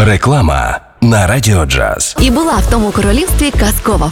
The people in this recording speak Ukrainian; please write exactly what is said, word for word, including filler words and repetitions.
Реклама на Радіо Джаз. І була в тому королівстві казкова